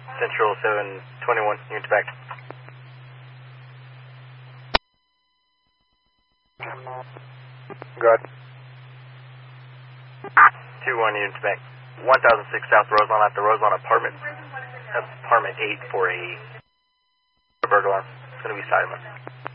Central 721, units back. Good. 2-1 units back. 1006 South Roseland at the Roseland apartment. Apartment 8 for a burglar. It's going to be silent.